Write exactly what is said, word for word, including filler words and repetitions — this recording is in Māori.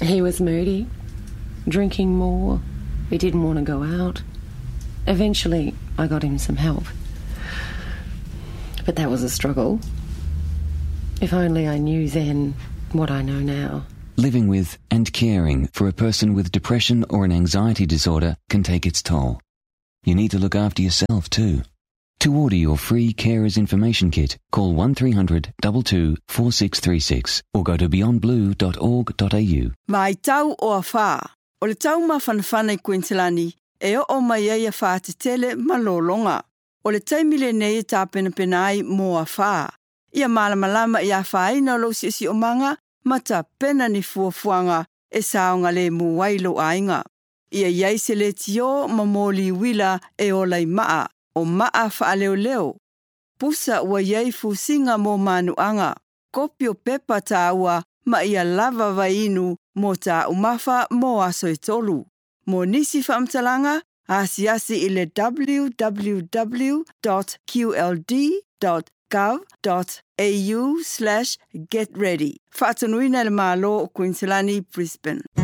He was moody, drinking more. He didn't want to go out. Eventually, I got him some help. But that was a struggle. If only I knew then what I know now. Living with and caring for a person with depression or an anxiety disorder can take its toll. You need to look after yourself too. To order your free Carers Information Kit, call one three hundred two two four six three six or go to beyond blue dot org dot a u. Mai tau o a whā. O le tau mawhanawhana i Queenslandi, e o o mai ai a whā te tele malolonga. O le taimile nei e tā pena ai mō a whā. Ia malamalama i a whaina lo si si o manga, ma ta pena ni fuafuanga e saonga le mu wailo ainga. Ia iai se le tio ma mōli wila e o lai maa, o maa wha leo leo. Pusa ua iai fusinga mō manuanga, kopi o pepa ta ua ma ia lava vainu mō ta umafa mō aso e tolu. Mō nisi whaamtalanga, asi asi i le w w w dot q l d dot gov dot a u slash get ready. Whaatanuina le malo o Queenslandi, Brisbane.